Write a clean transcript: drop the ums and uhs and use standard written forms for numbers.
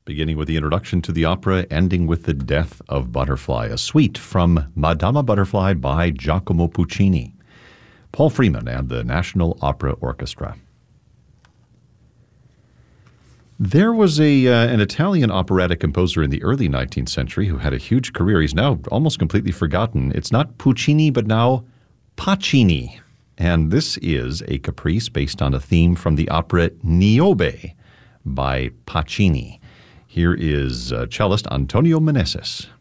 beginning with the introduction to the opera, ending with the death of Butterfly, a suite from Madama Butterfly by Giacomo Puccini. Paul Freeman and the National Opera Orchestra. There was an Italian operatic composer in the early 19th century who had a huge career. He's now almost completely forgotten. It's not Puccini, but now Pacini. And this is a caprice based on a theme from the opera Niobe by Pacini. Here is cellist Antonio Meneses.